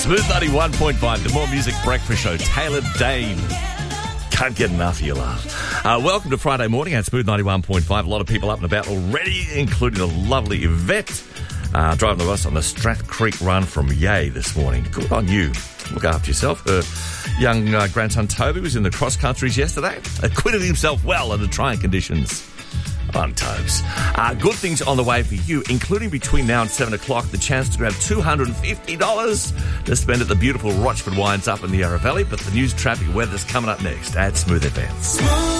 Smooth 91.5, the More Music Breakfast Show. Taylor Dane. Can't get enough of your laugh. Welcome to Friday morning at Smooth 91.5. A lot of people up and about already, including the lovely Yvette, driving the bus on the Strath Creek run from Yea this morning. Good on you. Look after yourself. Her young grandson Toby was in the cross countries yesterday. Acquitted himself well under trying conditions. On Tobes. Good things on the way for you, including between now and 7 o'clock, the chance to grab $250 to spend at the beautiful Rochford Wines up in the Yarra Valley. But the news, traffic, weather's coming up next at Smooth Advance.